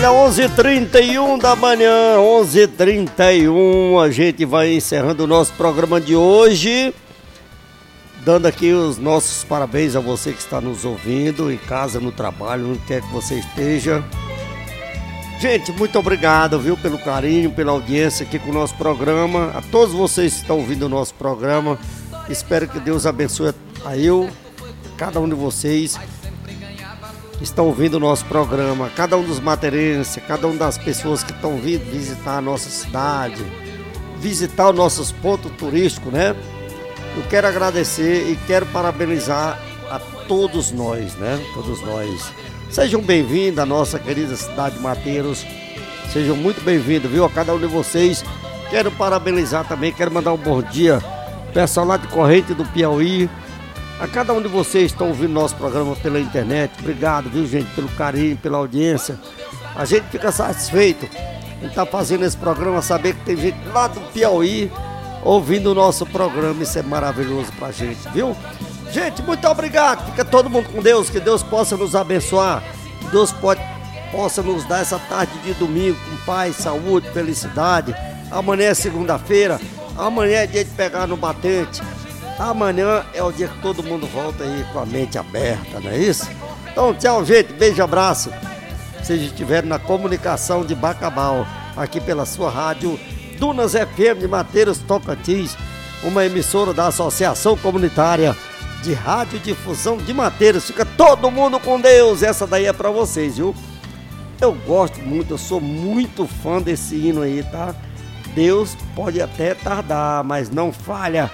Olha, 11h31 da manhã, 11h31, a gente vai encerrando o nosso programa de hoje, dando aqui os nossos parabéns a você que está nos ouvindo, em casa, no trabalho, onde quer que você esteja. Gente, muito obrigado, viu, pelo carinho, pela audiência aqui com o nosso programa. A todos vocês que estão ouvindo o nosso programa, espero que Deus abençoe cada um de vocês que estão ouvindo o nosso programa, cada um dos mateirenses, cada uma das pessoas que estão vindo visitar a nossa cidade, visitar os nossos pontos turísticos, né? Eu quero agradecer e quero parabenizar a todos nós, né? Todos nós. Sejam bem-vindos à nossa querida cidade de Mateiros. Sejam muito bem-vindos, viu? A cada um de vocês. Quero parabenizar também, quero mandar um bom dia pessoal lá de Corrente do Piauí. A cada um de vocês que estão ouvindo nosso programa pela internet, obrigado, viu, gente, pelo carinho, pela audiência. A gente fica satisfeito em estar fazendo esse programa, saber que tem gente lá do Piauí ouvindo o nosso programa. Isso é maravilhoso pra gente, viu? Gente, muito obrigado. Fica todo mundo com Deus, que Deus possa nos abençoar, que Deus possa nos dar essa tarde de domingo com paz, saúde, felicidade. Amanhã é segunda-feira, amanhã é dia de pegar no batente. Amanhã é o dia que todo mundo volta aí com a mente aberta, não é isso? Então, tchau, gente. Beijo, abraço. Vocês estiverem na comunicação de Bacabal, aqui pela sua rádio Dunas FM de Mateiros, Tocantins, uma emissora da Associação Comunitária de Radiodifusão de Mateiros. Fica todo mundo com Deus. Essa daí é pra vocês, viu? Eu gosto muito, eu sou muito fã desse hino aí, tá? Deus pode até tardar, mas não falha.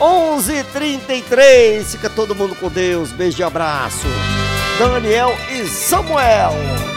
11h33, fica todo mundo com Deus, beijo e abraço. Daniel e Samuel.